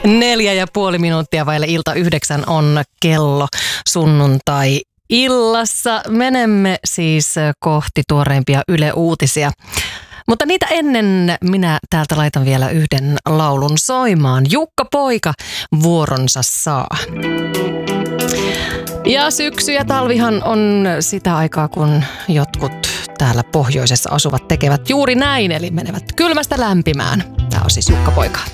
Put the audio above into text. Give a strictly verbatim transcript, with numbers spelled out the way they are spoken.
Neljä ja puoli minuuttia vaille ilta yhdeksän on kello sunnuntai illassa. Menemme siis kohti tuoreimpia Yle Uutisia. Mutta niitä ennen minä täältä laitan vielä yhden laulun soimaan. Jukka Poika vuoronsa saa. Ja syksy ja talvihan on sitä aikaa, kun jotkut täällä pohjoisessa asuvat tekevät juuri näin, eli menevät kylmästä lämpimään. Tämä on siis Jukka Poika.